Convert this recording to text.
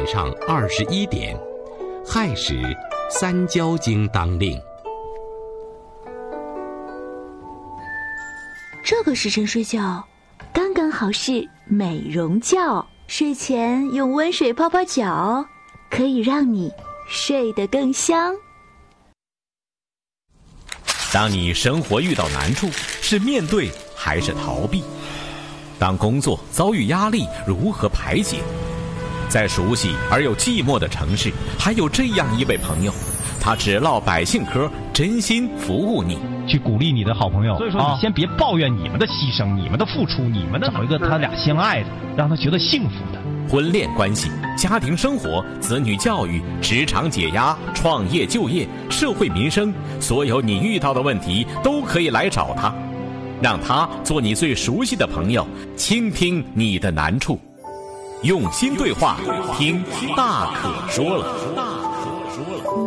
上21点，亥时三焦经当令。 这个时辰睡觉，刚刚好是美容觉。睡前用温水泡泡脚，可以让你睡得更香。 当你生活遇到难处，是面对还是逃避？当工作遭遇压力，如何排解？在熟悉而又寂寞的城市，还有这样一位朋友，他只唠百姓嗑，真心服务你， 去鼓励你的好朋友。所以说，你先别抱怨你们的牺牲、你们的付出、你们的找一个他俩相爱的，让他觉得幸福的。 婚恋关系、家庭生活、子女教育、职场解压、创业就业、社会民生，所有你遇到的问题都可以来找他，让他做你最熟悉的朋友，倾听你的难处，用心对话，听大可说了。